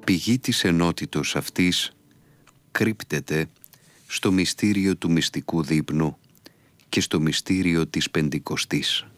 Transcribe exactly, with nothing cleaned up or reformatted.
πηγή της ενότητος αυτής κρύπτεται στο μυστήριο του μυστικού δείπνου και στο μυστήριο της Πεντηκοστής.